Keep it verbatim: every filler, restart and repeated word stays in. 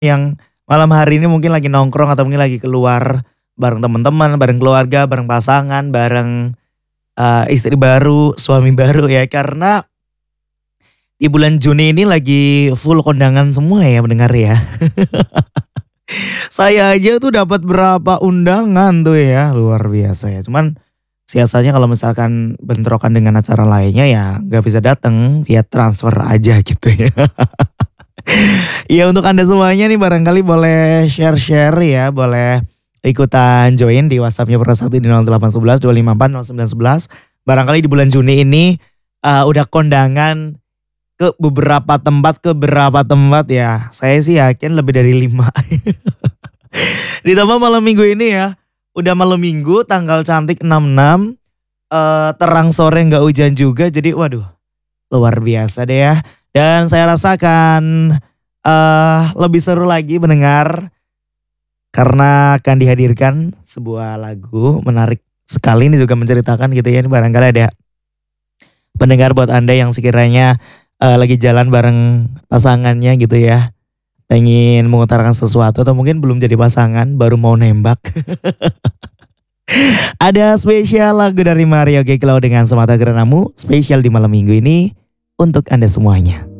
Yang malam hari ini mungkin lagi nongkrong atau mungkin lagi keluar bareng teman-teman, bareng keluarga, bareng pasangan, bareng, eee, istri baru, suami baru ya karena di bulan Juni ini lagi full kondangan semua ya pendengar ya. Saya aja tuh dapat berapa undangan tuh ya, luar biasa ya. Cuman siasatnya kalau misalkan bentrokan dengan acara lainnya ya nggak bisa datang, via transfer aja gitu ya. Iya untuk Anda semuanya nih barangkali boleh share-share ya, boleh ikutan join di WhatsApp-nya Pro Sakti di nol delapan satu satu dua lima empat nol sembilan satu satu. Barangkali di bulan Juni ini, eee, udah kondangan ke beberapa tempat ke berapa tempat ya, saya sih yakin lebih dari lima. Ditambah malam minggu ini ya, udah malam minggu tanggal cantik enam enam, eee, terang sore nggak hujan juga jadi waduh, luar biasa deh ya. Dan saya rasa akan, eee, lebih seru lagi mendengar karena akan dihadirkan sebuah lagu menarik sekali ini juga menceritakan gitu ya, ini barangkali ada pendengar buat Anda yang sekiranya, eee, lagi jalan bareng pasangannya gitu ya, pengen mengutarakan sesuatu atau mungkin belum jadi pasangan baru mau nembak. Ada spesial lagu dari Mario Geklau dengan Semata Gerenamu, spesial di malam minggu ini untuk Anda semuanya.